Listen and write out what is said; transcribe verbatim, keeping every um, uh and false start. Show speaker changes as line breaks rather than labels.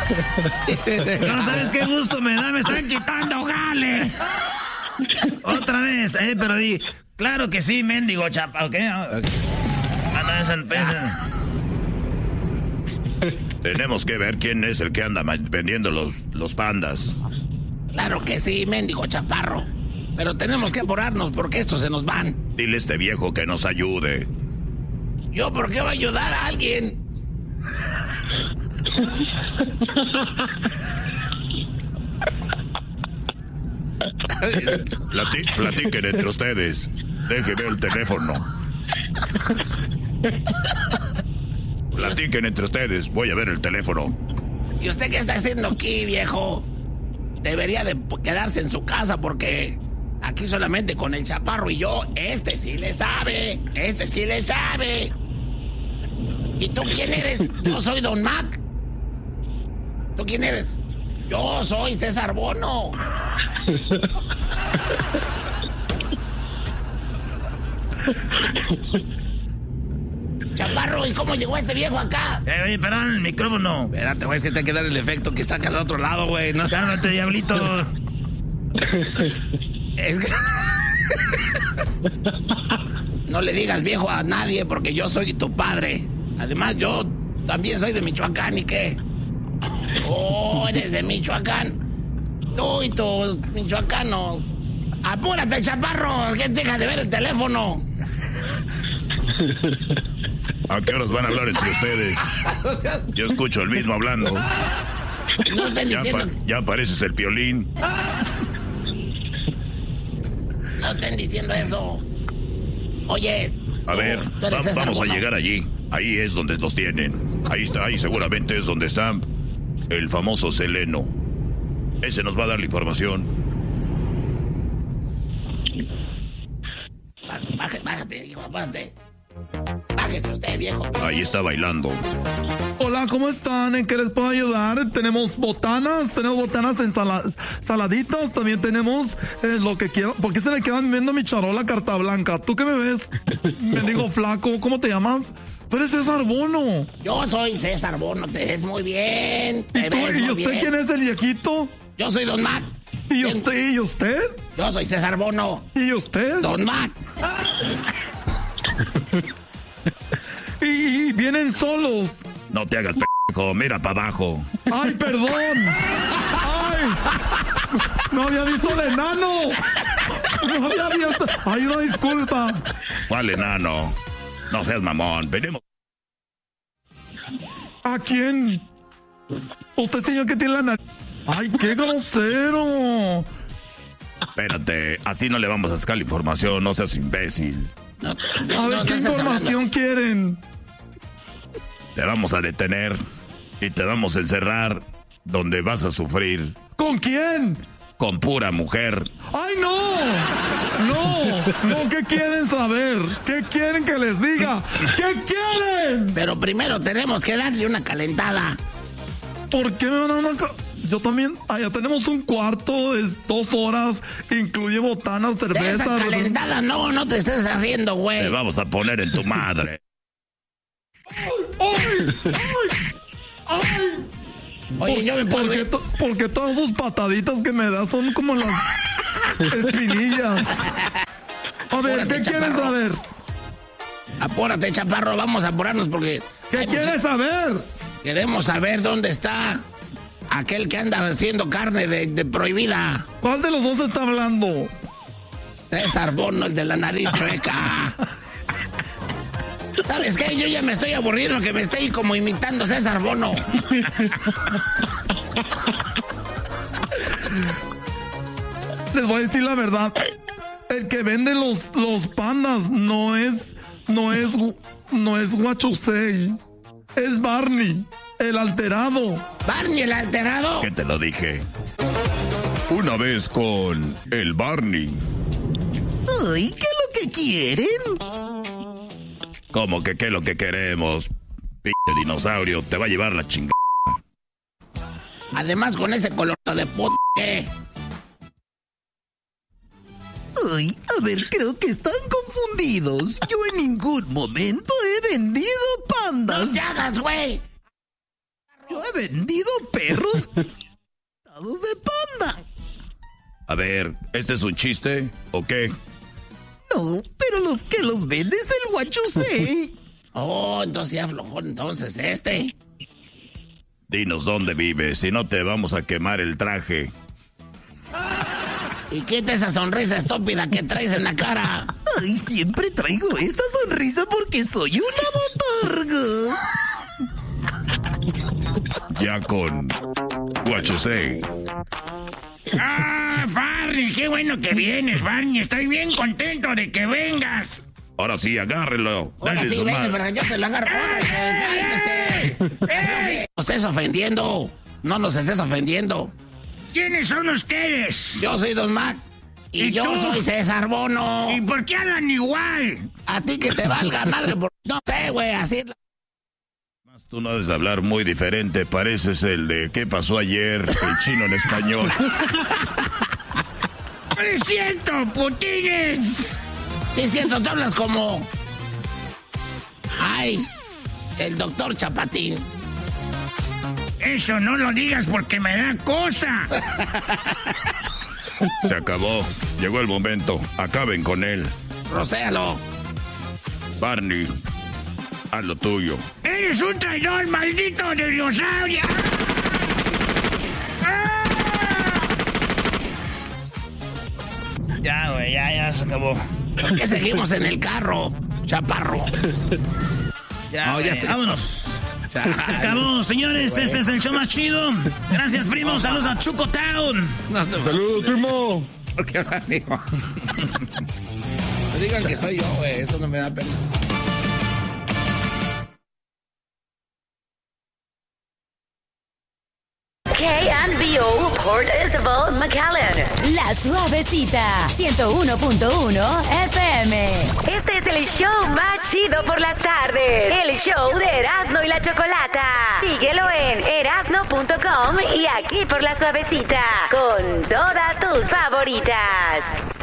No sabes qué gusto me da, me están quitando jale. Otra vez, eh, pero di, claro que sí, mendigo chapa, ¿ok? Ah, no, es el pez.
Tenemos que ver quién es el que anda vendiendo los, los pandas.
Claro que sí, mendigo chaparro. Pero tenemos que apurarnos porque estos se nos van.
Dile a este viejo que nos ayude.
¿Yo por qué voy a ayudar a alguien?
Plati platiquen entre ustedes. Déjenme el teléfono. Platiquen entre ustedes. Voy a ver el teléfono.
¿Y usted qué está haciendo aquí, viejo? Debería de quedarse en su casa porque aquí solamente con el chaparro y yo, este sí le sabe. Este sí le sabe. ¿Y tú quién eres? Yo soy Don Mac. ¿Tú quién eres? Yo soy César Bono. Chaparro, ¿y cómo llegó este viejo acá?
Eh, oye, perdón, el micrófono.
Espérate, güey, si te hay que dar el efecto que está acá al otro lado, güey. No,
cálmate, diablito.
Es que... No le digas viejo a nadie porque yo soy tu padre. Además, yo también soy de Michoacán, ¿y qué? Oh, eres de Michoacán. Tú y tus michoacanos. Apúrate, chaparro, que deja de ver el teléfono.
¿A qué horas van a hablar entre ustedes? Yo escucho el mismo hablando.
No estén
ya,
diciendo...
pa ya pareces el Piolín.
No estén diciendo eso. Oye...
A ver,
tú eres
va
César
vamos
Bono.
a llegar allí. Ahí es donde los tienen. Ahí está, ahí seguramente es donde está el famoso Seleno. Ese nos va a dar la información.
Bájate, bájate, hijo, bájate. Bájese usted, viejo.
Ahí está bailando.
Hola, ¿cómo están? ¿En qué les puedo ayudar? Tenemos botanas, tenemos botanas en sala, saladitas, también tenemos eh, lo que quieran. ¿Por qué se le quedan viendo mi charola carta blanca? ¿Tú qué me ves? Me digo flaco, ¿cómo te llamas? Tú eres César Bono.
Yo soy César Bono, te ves muy bien. Te
¿Y, tú,
ves
¿y
muy
usted
bien.
quién es el viejito?
Yo soy Don Mac.
¿Y usted? ¿Y usted?
Yo soy César Bono.
¿Y usted?
Don Mac.
y, y vienen solos.
No te hagas p***, mira para abajo.
¡Ay, perdón! ¡Ay! ¡No había visto el enano! ¡No había visto! ¡Ay, una disculpa!
¿Cuál enano? No seas mamón, venimos.
¿A quién? Usted, señor, que tiene la nariz. ¡Ay, qué grosero!
Espérate, así no le vamos a sacar la información, no seas imbécil.
No,
a
no,
ver,
no,
¿qué
no estás
información
hablando.
quieren?
Te vamos a detener y te vamos a encerrar donde vas a sufrir.
¿Con quién?
Con pura mujer.
¡Ay, no! ¡No! ¡No! ¿Qué quieren saber? ¿Qué quieren que les diga? ¿Qué quieren?
Pero primero tenemos que darle una calentada.
¿Por qué me van a dar una... ca- Yo también... Allá tenemos un cuarto de dos horas. Incluye botanas,
De
cerveza...
esa calentada no, no te estés haciendo,
Te
güey.
vamos a poner en tu madre.
¡Ay! ¡Ay! ¡Ay!
Oye, yo me puedo
Porque,
ir.
to- porque todas sus pataditas que me das son como las espinillas. A ver,
Apúrate,
¿qué quieren
chaparro.
saber?
Apúrate, chaparro, vamos a apurarnos porque...
¿Qué
Ay,
quieres saber?
Queremos saber dónde está aquel que anda haciendo carne de, de prohibida.
¿Cuál de los dos está hablando?
César Bono, el de la nariz chueca. ¿Sabes qué? Yo ya me estoy aburriendo que me esté como imitando César Bono.
Les voy a decir la verdad. El que vende los, los pandas no es... No es... No es Huachusei. Es Barney, el alterado.
Barney, el alterado.
¿Qué te lo dije? Una vez con el Barney.
Ay, ¿qué es lo que quieren?
¿Cómo que qué es lo que queremos? Pinche dinosaurio, te va a llevar la chingada.
Además, con ese color de puta. ¿Qué?
Ay, a ver, creo que están confundidos. Yo en ningún momento he vendido pandas.
¡No te hagas, güey!
Yo he vendido perros dados de panda.
A ver, ¿este es un chiste o qué?
No, pero los que los vende es el Guachusé.
Oh, entonces ya aflojó entonces este.
Dinos dónde vives, si no te vamos a quemar el traje.
Y quita esa sonrisa estúpida que traes en la cara.
Ay, siempre traigo esta sonrisa porque soy una botarga.
Ya con Guachusé.
Ah, Barney, qué bueno que vienes, Barney. Estoy bien contento de que vengas.
Ahora sí, agárrelo.
Ahora
Dale
sí,
su
ven,
madre.
pero yo te lo agarro. No estés ofendiendo. No nos estés ofendiendo.
¿Quiénes son ustedes?
Yo soy Don Mac. Y,
¿Y
yo
tú?
soy César Bono.
¿Y por qué hablan igual?
A ti que te valga madre. Por... No sé, güey, así.
Tú no debes hablar muy diferente. Pareces el de ¿qué pasó ayer? El chino en español.
¡Es cierto, putines!
Sí, es cierto, tú hablas como... Ay, el doctor Chapatín.
Eso no lo digas porque me da cosa.
Se acabó. Llegó el momento. Acaben con él.
Rocéalo.
Barney, haz lo tuyo.
¡Eres un traidor, maldito dinosaurio! ¡Ah!
Ya, güey, ya, ya se acabó.
¿Por qué seguimos en el carro, chaparro?
Ya,
No, ya
güey,
te-
vámonos. Se acabó, señores. Este es el show más chido. Gracias, primo. Saludos a Chuco Town.
No te
¡Saludos, primo!
¿Por qué no digo? No digan que soy yo, güey. Eso no me da pena.
K N B O Port Isabel, McAllen.
La Suavecita, ciento uno punto uno F M.
Este es el show más chido por las tardes. El show de Erasmo y la Chocolata. Síguelo en erasno punto com y aquí por La Suavecita. Con todas tus favoritas.